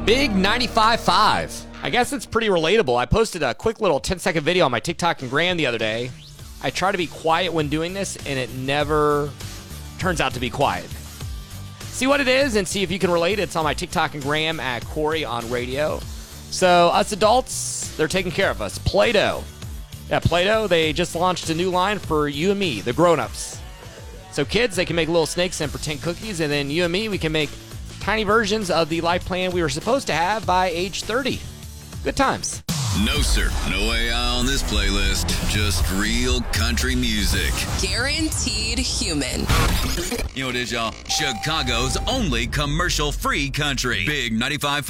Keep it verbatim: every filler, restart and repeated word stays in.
Big ninety-five point five. I guess it's pretty relatable. I posted a quick little ten second video on my TikTok and Gram the other day. I try to be quiet when doing this, and it never turns out to be quiet. See what it is and see if you can relate. It's on my TikTok and Gram at Corey on Radio. So us adults, they're taking care of us. Play-Doh. Yeah, Play-Doh, they just launched a new line for you and me, the grown-ups. So kids, they can make little snakes and pretend cookies, and then you and me, we can make tiny versions of the life plan we were supposed to have by age thirty. Good times. No, sir. No A I on this playlist. Just real country music. Guaranteed human. You know what it is, y'all? Chicago's only commercial-free country. Big ninety-five.